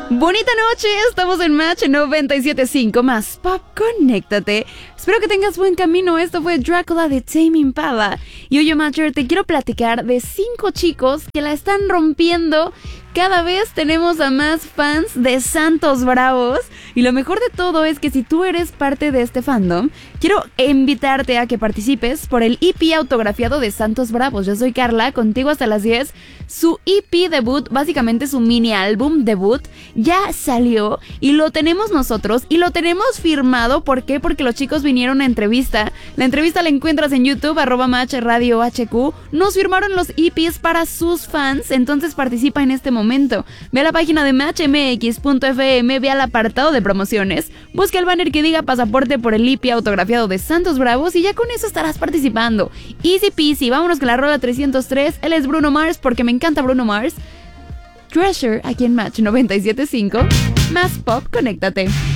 Bonita noche, estamos en Match 97.5 más Pop, conéctate. Espero que tengas buen camino. Esto fue Drácula de Tame Impala. Y oye, Matcher, te quiero platicar de 5 chicos que la están rompiendo. Cada vez tenemos a más fans de Santos Bravos. Y lo mejor de todo es que si tú eres parte de este fandom, quiero invitarte a que participes por el EP autografiado de Santos Bravos. Yo soy Carla, contigo hasta las 10. Su EP debut, básicamente su mini álbum debut, ya salió y lo tenemos nosotros y lo tenemos firmado. ¿Por qué? Porque los chicos vinieron a entrevista. La entrevista la encuentras en YouTube, @MatchRadioHQ. Nos firmaron los EPs para sus fans, entonces participa en este momento. Ve a la página de matchmx.fm, ve al apartado de promociones, busca el banner que diga pasaporte por el EP autografiado de Santos Bravos y ya con eso estarás participando. Easy peasy, vámonos con la rola 303. Él es Bruno Mars porque me encanta Bruno Mars. Treasure aquí en Match 97.5 más Pop, conéctate.